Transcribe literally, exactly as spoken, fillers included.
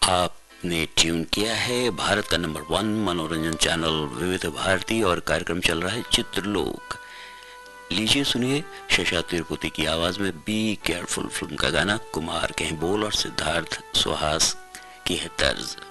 आपने ट्यून किया है भारत का नंबर वन मनोरंजन चैनल विविध भारती और कार्यक्रम चल रहा है चित्रलोक। लीजिए सुनिए शशा तिरुपति की आवाज में बी केयरफुल फिल्म का गाना। कुमार के हैं बोल और सिद्धार्थ सुहास की है तर्ज।